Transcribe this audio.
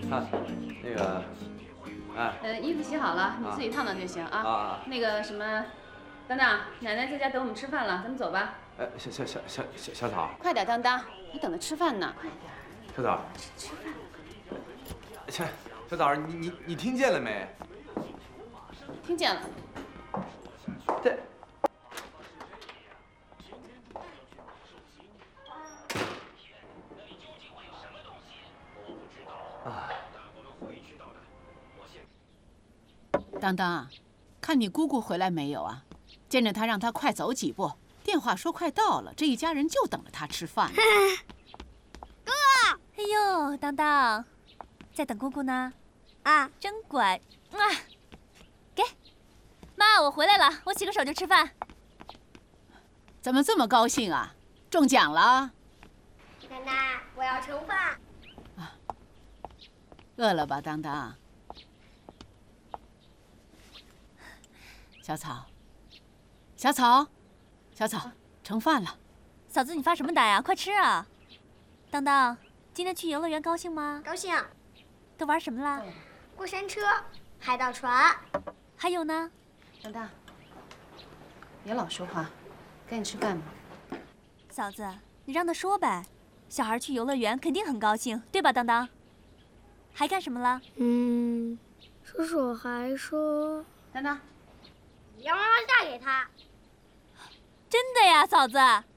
啊，那个， 衣服洗好了，你自己烫烫就行啊。那个什么，当当，奶奶在家等我们吃饭了，咱们走吧。 小草， 快点，当当，还等着吃饭呢。快点。 小枣， 吃饭。 小枣，你听见了没？ 听见了。 这。 当当，看你姑姑回来没有啊？见着她让她快走几步，电话说快到了，这一家人就等着她吃饭。 哥，哎呦，当当，在等姑姑呢？啊，真乖。给，妈，我回来了，我洗个手就吃饭。 怎么这么高兴啊？中奖了？ 奶奶，我要盛饭。 饿了吧，当当？小草，小草，盛饭了。 嫂子，你发什么呆啊？快吃啊！当当，今天去游乐园高兴吗？ 高兴。 都玩什么了？ 过山车、海盗船， 还有呢？ 当当，别老说话，赶紧吃饭吧。 嫂子，你让他说呗。小孩去游乐园肯定很高兴，对吧，当当？还干什么了？ 叔叔还说， 当当， 你要妈妈嫁给他。 真的呀，嫂子。